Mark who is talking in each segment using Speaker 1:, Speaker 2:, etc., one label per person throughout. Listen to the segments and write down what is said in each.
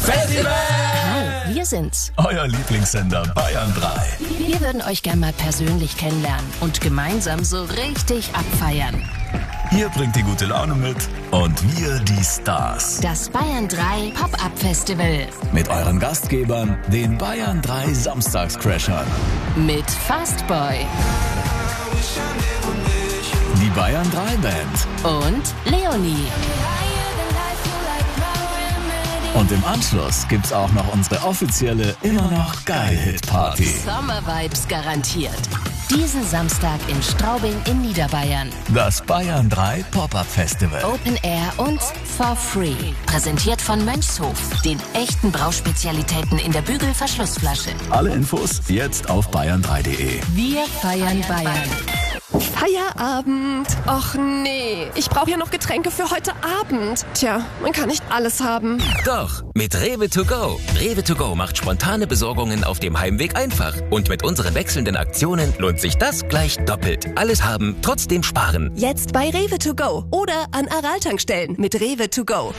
Speaker 1: Festival!
Speaker 2: Hi, wir sind's.
Speaker 1: Euer Lieblingssender Bayern 3.
Speaker 2: Wir würden euch gern mal persönlich kennenlernen und gemeinsam so richtig abfeiern.
Speaker 1: Ihr bringt die gute Laune mit und wir die Stars.
Speaker 2: Das Bayern 3 Pop-Up Festival.
Speaker 1: Mit euren Gastgebern, den Bayern 3 Samstagscrashern.
Speaker 2: Mit Fastboy.
Speaker 1: Die Bayern 3 Band.
Speaker 2: Und Leonie.
Speaker 1: Und im Anschluss gibt's auch noch unsere offizielle Immer noch geil Hit-Party.
Speaker 2: Sommer-Vibes garantiert. Diesen Samstag in Straubing in Niederbayern.
Speaker 1: Das Bayern 3 Pop-Up Festival.
Speaker 2: Open Air und for free. Präsentiert von Mönchshof, den echten Brauspezialitäten in der Bügelverschlussflasche.
Speaker 1: Alle Infos jetzt auf bayern3.de.
Speaker 2: Wir feiern Bayern.
Speaker 3: Feierabend. Och nee, ich brauche ja noch Getränke für heute Abend. Tja, man kann nicht alles haben.
Speaker 4: Doch, mit Rewe to go. Rewe to go macht spontane Besorgungen auf dem Heimweg einfach. Und mit unseren wechselnden Aktionen lohnt sich das gleich doppelt. Alles haben, trotzdem sparen.
Speaker 3: Jetzt bei Rewe to go oder an Aral-Tankstellen mit Rewe to go.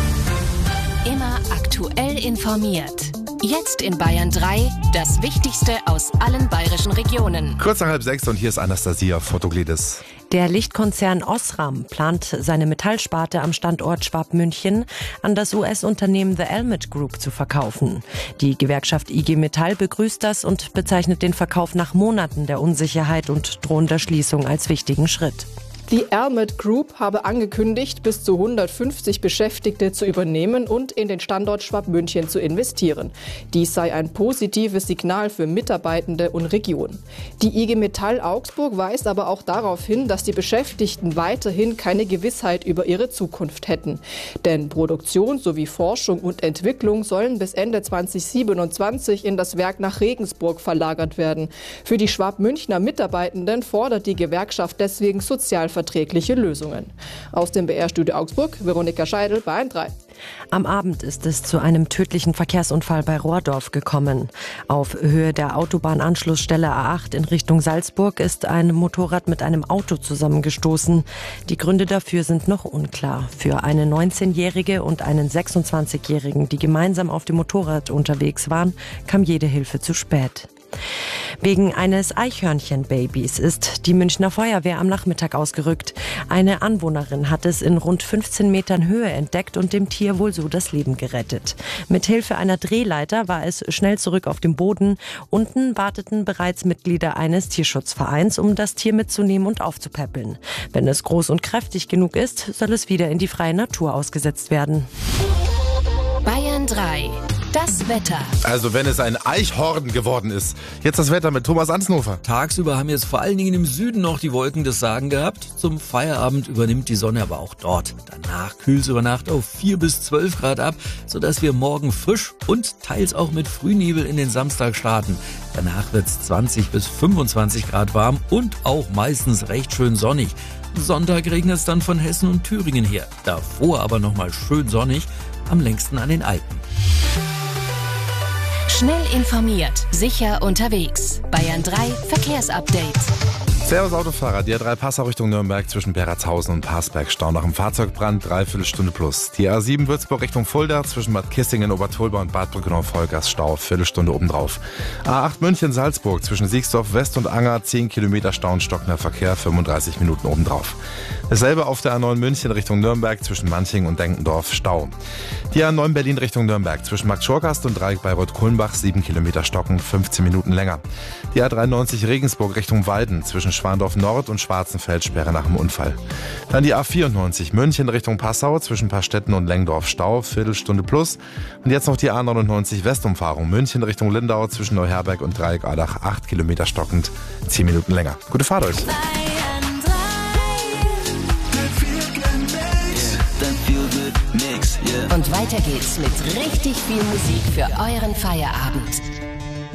Speaker 2: Immer aktuell informiert. Jetzt in Bayern 3, das Wichtigste aus allen bayerischen Regionen.
Speaker 5: Kurz nach 5:30 und hier ist Anastasia Fotoglidis.
Speaker 6: Der Lichtkonzern Osram plant, seine Metallsparte am Standort Schwabmünchen an das US-Unternehmen The Elmet Group zu verkaufen. Die Gewerkschaft IG Metall begrüßt das und bezeichnet den Verkauf nach Monaten der Unsicherheit und drohender Schließung als wichtigen Schritt.
Speaker 7: Die Elmet Group habe angekündigt, bis zu 150 Beschäftigte zu übernehmen und in den Standort Schwabmünchen zu investieren. Dies sei ein positives Signal für Mitarbeitende und Region. Die IG Metall Augsburg weist aber auch darauf hin, dass die Beschäftigten weiterhin keine Gewissheit über ihre Zukunft hätten. Denn Produktion sowie Forschung und Entwicklung sollen bis Ende 2027 in das Werk nach Regensburg verlagert werden. Für die Schwabmünchner Mitarbeitenden fordert die Gewerkschaft deswegen sozialverträgliche Lösungen. Aus dem BR-Studio Augsburg, Veronika Scheidel, Bayern 3.
Speaker 6: Am Abend ist es zu einem tödlichen Verkehrsunfall bei Rohrdorf gekommen. Auf Höhe der Autobahnanschlussstelle A8 in Richtung Salzburg ist ein Motorrad mit einem Auto zusammengestoßen. Die Gründe dafür sind noch unklar. Für eine 19-Jährige und einen 26-Jährigen, die gemeinsam auf dem Motorrad unterwegs waren, kam jede Hilfe zu spät. Wegen eines Eichhörnchenbabys ist die Münchner Feuerwehr am Nachmittag ausgerückt. Eine Anwohnerin hat es in rund 15 Metern Höhe entdeckt und dem Tier wohl so das Leben gerettet. Mit Hilfe einer Drehleiter war es schnell zurück auf dem Boden. Unten warteten bereits Mitglieder eines Tierschutzvereins, um das Tier mitzunehmen und aufzupäppeln. Wenn es groß und kräftig genug ist, soll es wieder in die freie Natur ausgesetzt werden.
Speaker 2: Bayern 3. Das Wetter.
Speaker 5: Also wenn es ein Eichhorn geworden ist. Jetzt das Wetter mit Thomas Ansnofer.
Speaker 8: Tagsüber haben jetzt vor allen Dingen im Süden noch die Wolken das Sagen gehabt. Zum Feierabend übernimmt die Sonne aber auch dort. Danach kühlt es über Nacht auf 4 bis 12 Grad ab, sodass wir morgen frisch und teils auch mit Frühnebel in den Samstag starten. Danach wird es 20 bis 25 Grad warm und auch meistens recht schön sonnig. Sonntag regnet es dann von Hessen und Thüringen her. Davor aber nochmal schön sonnig, am längsten an den Alpen.
Speaker 2: Schnell informiert, sicher unterwegs. Bayern 3 Verkehrsupdate.
Speaker 5: Servus Autofahrer, die A3 Passau Richtung Nürnberg zwischen Beratshausen und Parsberg Stau nach dem Fahrzeugbrand, 3/4 Stunde plus. Die A7 Würzburg Richtung Fulda zwischen Bad Kissingen, Obertolba und Bad Brückenau-Vollgas Stau, Viertelstunde obendrauf. A8 München Salzburg zwischen Siegsdorf West und Anger, 10 Kilometer Stau und stockender Verkehr, 35 Minuten obendrauf. Dasselbe auf der A9 München Richtung Nürnberg zwischen Manching und Denkendorf Stau. Die A9 Berlin Richtung Nürnberg zwischen Markt Schorgast und Dreieck Bayreuth-Kulmbach, 7 Kilometer stocken, 15 Minuten länger. Die A93 Regensburg Richtung Weiden zwischen Schwandorf Nord und Schwarzenfeld Sperre nach dem Unfall. Dann die A94 München Richtung Passau zwischen Paarstetten und Lengdorf Stau, Viertelstunde plus. Und jetzt noch die A99 Westumfahrung München Richtung Lindau zwischen Neuherberg und Dreieck Adach, 8 Kilometer stockend, 10 Minuten länger. Gute Fahrt euch.
Speaker 2: Und weiter geht's mit richtig viel Musik für euren Feierabend.